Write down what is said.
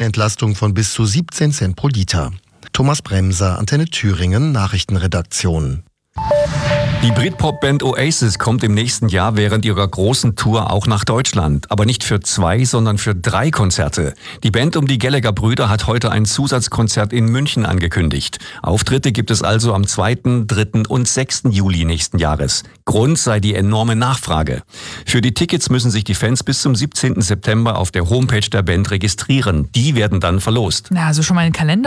Entlastung von bis zu 17 Cent pro Liter. Thomas Bremser, Antenne Thüringen, Nachrichtenredaktion. Die Britpop-Band Oasis kommt im nächsten Jahr während ihrer großen Tour auch nach Deutschland. Aber nicht für 2, sondern für 3 Konzerte. Die Band um die Gallagher-Brüder hat heute ein Zusatzkonzert in München angekündigt. Auftritte gibt es also am 2., 3. und 6. Juli nächsten Jahres. Grund sei die enorme Nachfrage. Für die Tickets müssen sich die Fans bis zum 17. September auf der Homepage der Band registrieren. Die werden dann verlost. Na, also schon mal einen Kalender